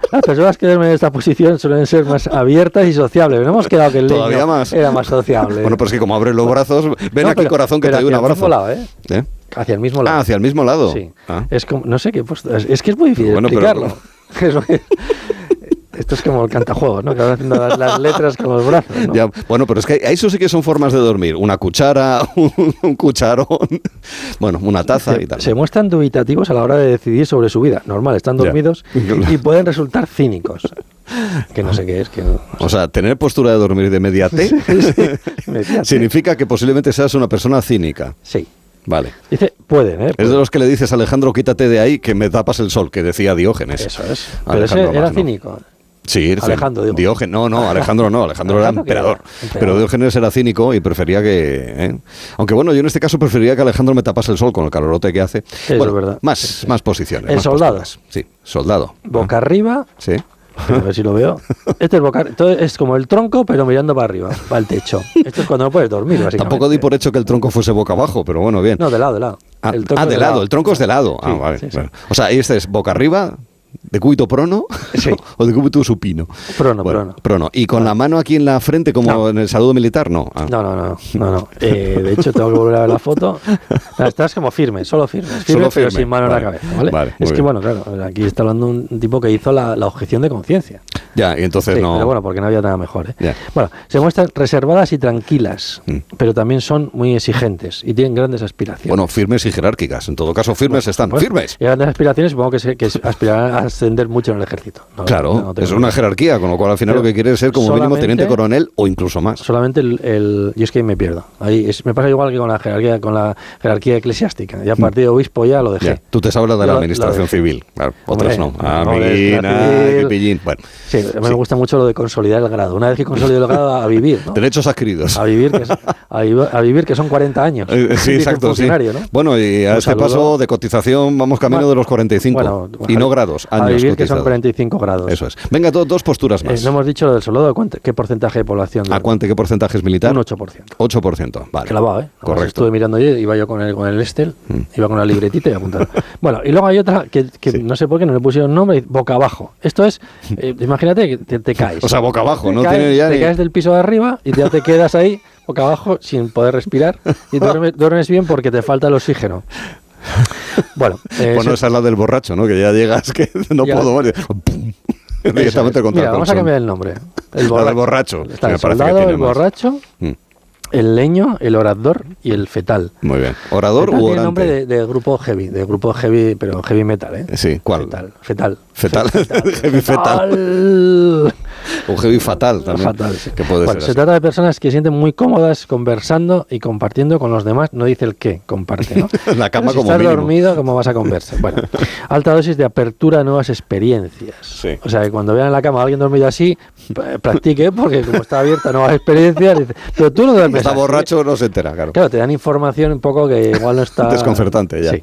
Las personas que duermen en esta posición suelen ser más abiertas y sociables. No hemos quedado que el leño era más sociable. Bueno, pero es que como abres los brazos, ven aquí, corazón, que te doy un abrazo. Hacia el mismo lado. Ah, hacia el mismo lado. Sí. Es como, no sé qué es que es muy difícil explicarlo. Pero... Esto es como el cantajuegos, ¿no? Que van haciendo las letras con los brazos, ¿no? Ya, bueno, pero es que eso sí que son formas de dormir. Una cuchara, un cucharón, bueno, una taza y tal. Se muestran dubitativos a la hora de decidir sobre su vida. Normal, están dormidos y pueden resultar cínicos. Que no sé qué es. Que no, o sea, tener postura de dormir de media T significa que posiblemente seas una persona cínica. Sí. Vale. Dice, pueden, ¿eh? Es de los que le dices, Alejandro, quítate de ahí que me tapas el sol, que decía Diógenes. Eso es. Pero ese era cínico. Sí, Alejandro, digo. Diógenes. No, Alejandro no. Alejandro era emperador. Pero Diógenes era cínico y prefería que... Aunque bueno, yo en este caso preferiría que Alejandro me tapase el sol con el calorote que hace. Eso es verdad. Más posiciones. El soldado. Posturas. Sí, soldado. Boca arriba. Sí. A ver si lo veo. Este es es como el tronco, pero mirando para arriba, para el techo. Esto es cuando no puedes dormir, básicamente. Tampoco di por hecho que el tronco fuese boca abajo, pero bueno, bien. No, de lado. De lado. El tronco es de lado. Sí, vale. Sí. Bueno. O sea, este es boca arriba, de cúbito prono, sí. o de cúbito supino. Prono. Y con la mano aquí en la frente, como en el saludo militar, no. No. De hecho, tengo que volver a ver la foto. Estás como firme, solo firme, pero sin mano en la cabeza, ¿vale? Es que, bien. Bueno, claro, aquí está hablando un tipo que hizo la objeción de conciencia. Ya, y entonces sí, no... Pero bueno, porque no había nada mejor, ¿eh? Bueno, se muestran reservadas y tranquilas, pero también son muy exigentes y tienen grandes aspiraciones. Bueno, firmes y jerárquicas. En todo caso, firmes están. ¡Firmes! Y grandes aspiraciones, supongo que aspirarán a ascender mucho en el ejército. Claro, es una jerarquía, con lo cual al final lo que quiere es ser como mínimo teniente coronel o incluso más. Solamente yo es que me pierdo. Me pasa igual que con la jerarquía eclesiástica. Ya a partir de obispo ya lo dejé. Ya, tú te sabes de la administración civil. Claro, otros no. Qué pillín. Bueno. Sí, me gusta mucho lo de consolidar el grado. Una vez que consolido el grado, a vivir, ¿no? Derechos adquiridos. A vivir, que son 40 años. Sí, exacto, sí. ¿No? Bueno, y a este paso de cotización vamos camino de los 45. Y no grados, años. A vivir, cotizado. que son 45 grados. Eso es. Venga, dos posturas más. No hemos dicho lo del soldado. ¿Qué porcentaje de población? ¿Qué porcentaje es militar? Un 8%. 8%, vale. Clavado, ¿eh? Correcto. Estuve mirando ayer, iba yo con el Estel, iba con la libretita y apuntando. Bueno, y luego hay otra que no sé por qué no le pusieron nombre, boca abajo. Esto es, imagínate que te caes. O sea, boca abajo, no caes, tiene ya te caes del piso de arriba y ya te quedas ahí, boca abajo, sin poder respirar y duermes bien porque te falta el oxígeno. Bueno, esa es la del borracho, ¿no? Que ya llegas, que no puedo morir. Directamente contra Mira, vamos a cambiar el nombre. El borracho. Está el soldado, el borracho, el leño, el orador y el fetal. Muy bien. ¿Orador u orante? Tiene nombre de grupo heavy, pero heavy metal, ¿eh? Sí, ¿cuál? Fetal. Heavy fetal. O heavy fatal también. Fatal, sí. Que puede ser se trata de personas que se sienten muy cómodas conversando y compartiendo con los demás. No dice el qué, comparte, ¿no? La cama pero como estás mínimo. Dormido, ¿cómo vas a conversar? Bueno, alta dosis de apertura a nuevas experiencias. Sí. O sea, que cuando vean en la cama a alguien dormido así, practique, porque como está abierta a nuevas experiencias, dice, pero tú no duermes está así, borracho, no se entera, claro. Claro, te dan información un poco que igual no está... Desconcertante, ya. Sí.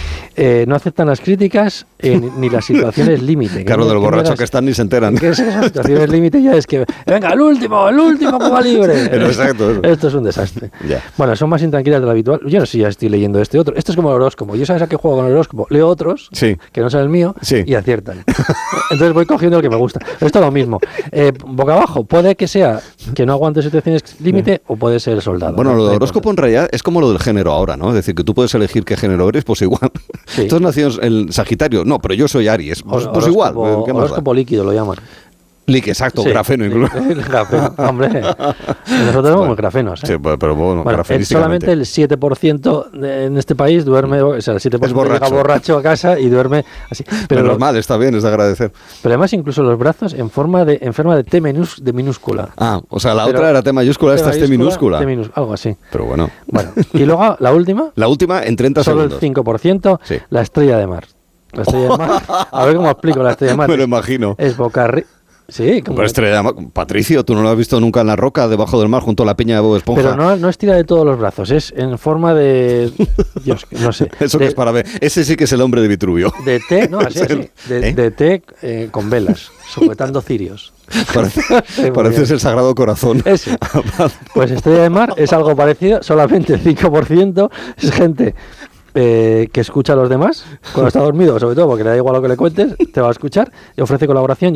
No aceptan las críticas ni las situaciones límite. Claro, del borracho que están ni se enteran. ¿Qué es esas situaciones límite? Ya es que, venga, el último Cuba Libre. Exacto. Esto es un desastre. Ya. Bueno, son más intranquilas de lo habitual. Yo no sé si ya estoy leyendo este otro. Esto es como el horóscopo. Yo sabes a qué juego con el horóscopo. Leo otros, que no son el mío, y aciertan. Entonces voy cogiendo el que me gusta. Esto es lo mismo. Boca abajo, puede que sea que no aguante situaciones límite o puede ser el soldado. Bueno, lo del horóscopo en realidad es como lo del género ahora, ¿no? Es decir, que tú puedes elegir qué género eres, pues igual. Sí. Tú has nacido el Sagitario, no, pero yo soy Aries. Pues igual. ¿Qué más horóscopo líquido lo llaman. Exacto, grafeno incluso. Grafeno, hombre. Nosotros somos muy grafenos, ¿eh? Sí, pero bueno, solamente el 7% en este país duerme, o sea, el 7% llega borracho a casa y duerme así. Pero normal, está bien, es de agradecer. Pero además incluso los brazos en forma de T de minúscula. Ah, o sea, la otra era T mayúscula, esta es T minúscula. Algo así. Pero bueno. Y luego la última. La última en 30 segundos. Solo el 5%, la estrella de mar. La estrella de mar. A ver cómo explico la estrella de mar. Me lo imagino. Es boca arriba. Sí, como Patricio, ¿tú no lo has visto nunca en la roca debajo del mar junto a la peña de Bob Esponja? Pero no estira de todos los brazos, es en forma de... Dios, no sé. Eso que es para ver. Ese sí que es el hombre de Vitruvio. De té, no, así. De té con velas, sujetando cirios. Parece el Sagrado Corazón. Ese. Pues estrella de mar es algo parecido, solamente el 5% es gente... que escucha a los demás cuando está dormido, sobre todo porque le da igual lo que le cuentes, te va a escuchar y ofrece colaboración.